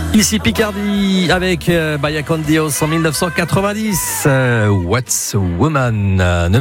Ici Picardie avec Bayakan Dios en 1990. What's a Woman,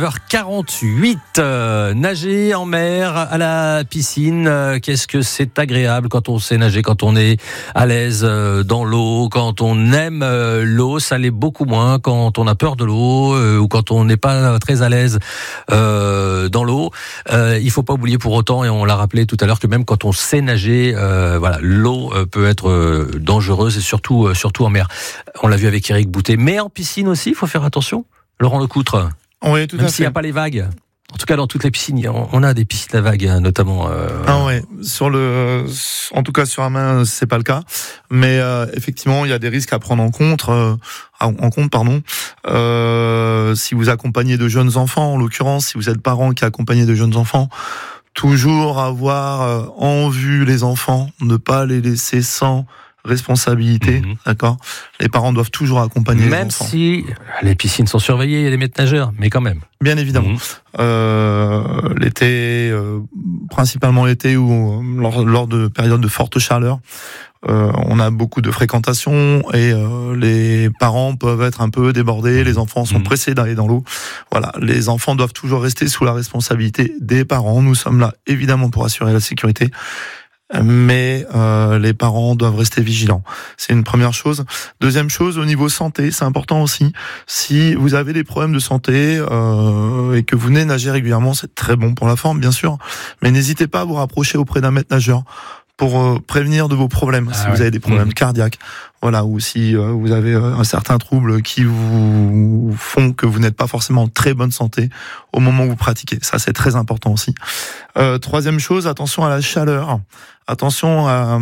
9h48. Nager en mer, à la piscine, qu'est-ce que c'est agréable quand on sait nager, quand on est à l'aise dans l'eau, quand on aime l'eau. Ça l'est beaucoup moins quand on a peur de l'eau ou quand on n'est pas très à l'aise dans l'eau. Il faut pas oublier pour autant, et on l'a rappelé tout à l'heure, que même quand on sait nager, l'eau peut être dangereuse, et surtout en mer. On l'a vu avec Eric Boutet. Mais en piscine aussi, il faut faire attention. Laurent Lecoutre. Oui, tout à fait. Même s'il n'y a pas les vagues. En tout cas, dans toutes les piscines, on a des piscines à vagues, notamment. Ah ouais. En tout cas, sur la main, c'est pas le cas. Mais effectivement, il y a des risques à prendre en compte. Si vous accompagnez de jeunes enfants, en l'occurrence, si vous êtes parent qui accompagnez de jeunes enfants, toujours avoir en vue les enfants, ne pas les laisser sans responsabilité, d'accord. Les parents doivent toujours accompagner les enfants. Même si les piscines sont surveillées, il y a des maîtres nageurs, mais quand même. Bien évidemment. L'été, principalement l'été ou lors de périodes de forte chaleur, on a beaucoup de fréquentation et les parents peuvent être un peu débordés, les enfants sont pressés d'aller dans l'eau. Voilà, les enfants doivent toujours rester sous la responsabilité des parents. Nous sommes là évidemment pour assurer la sécurité, mais les parents doivent rester vigilants. C'est une première chose. Deuxième chose, au niveau santé, c'est important aussi. Si vous avez des problèmes de santé et que vous venez nager régulièrement, c'est très bon pour la forme, bien sûr, mais n'hésitez pas à vous rapprocher auprès d'un maître nageur pour prévenir de vos problèmes, si vous avez des problèmes cardiaques, voilà, ou si vous avez un certain trouble qui vous font que vous n'êtes pas forcément en très bonne santé au moment où vous pratiquez. Ça, c'est très important aussi. Troisième chose, attention à la chaleur, attention à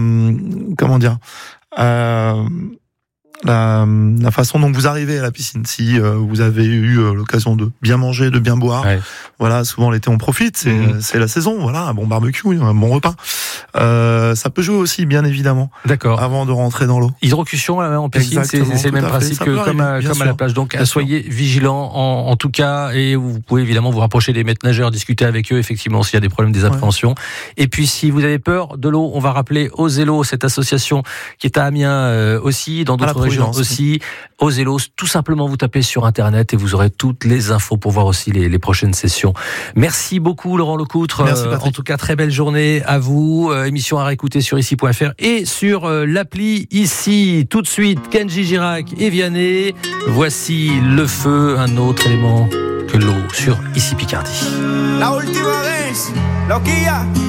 la façon dont vous arrivez à la piscine. Si vous avez eu l'occasion de bien manger, de bien boire, voilà, souvent l'été on profite, c'est la saison, voilà, un bon barbecue, un bon repas. Ça peut jouer aussi, bien évidemment. D'accord. Avant de rentrer dans l'eau. Hydrocution en piscine, c'est le même principe que comme à la plage. Donc soyez vigilants en tout cas, et vous pouvez évidemment vous rapprocher des maîtres nageurs, discuter avec eux effectivement s'il y a des problèmes, des appréhensions. Et puis si vous avez peur de l'eau, on va rappeler Osélo, cette association qui est à Amiens aussi, dans d'autres régions aussi. Osélo, tout simplement vous tapez sur internet et vous aurez toutes les infos pour voir aussi les prochaines sessions. Merci beaucoup Laurent Lecoutre. Merci, en tout cas, très belle journée à vous. Émission à réécouter sur ici.fr et sur l'appli Ici. Tout de suite, Kenji Girac et Vianney. Voici le feu, un autre élément que l'eau sur Ici Picardie. La última vez, loquilla.